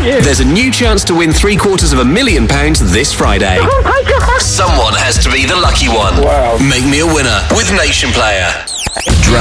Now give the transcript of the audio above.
you. There's a new chance to win £750,000 this Friday. Oh my God. Someone has to be the lucky one. Wow. Make me a winner with Nation Player.